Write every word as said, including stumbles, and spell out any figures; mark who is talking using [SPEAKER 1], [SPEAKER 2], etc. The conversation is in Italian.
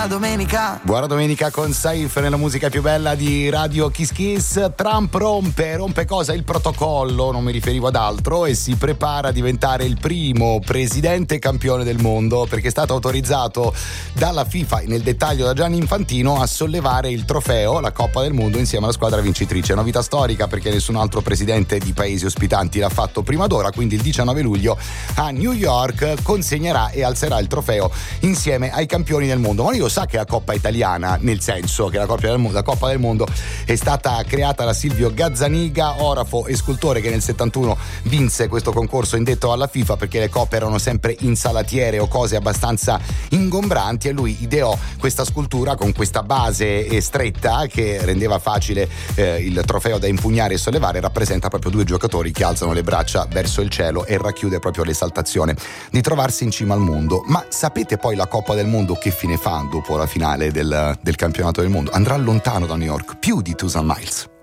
[SPEAKER 1] Buona domenica.
[SPEAKER 2] Buona domenica con Saif nella musica più bella di Radio Kiss Kiss. Trump rompe, rompe cosa? Il protocollo, non mi riferivo ad altro, e si prepara a diventare il primo presidente campione del mondo, perché è stato autorizzato dalla FIFA, nel dettaglio da Gianni Infantino, a sollevare il trofeo, la Coppa del Mondo, insieme alla squadra vincitrice. È una novità storica perché nessun altro presidente di paesi ospitanti l'ha fatto prima d'ora, quindi il diciannove luglio a New York consegnerà e alzerà il trofeo insieme ai campioni del mondo. Ma io sa che la Coppa italiana, nel senso che la Coppa del Mondo, la Coppa del Mondo è stata creata da Silvio Gazzaniga, orafo e scultore, che nel settantuno vinse questo concorso indetto alla FIFA perché le coppe erano sempre in salatiere o cose abbastanza ingombranti, e lui ideò questa scultura con questa base stretta che rendeva facile eh, il trofeo da impugnare e sollevare. Rappresenta proprio due giocatori che alzano le braccia verso il cielo e racchiude proprio l'esaltazione di trovarsi in cima al mondo. Ma sapete poi la Coppa del Mondo che fine fa dopo la finale del, del campionato del mondo? Andrà lontano da New York, più di Tucson Miles.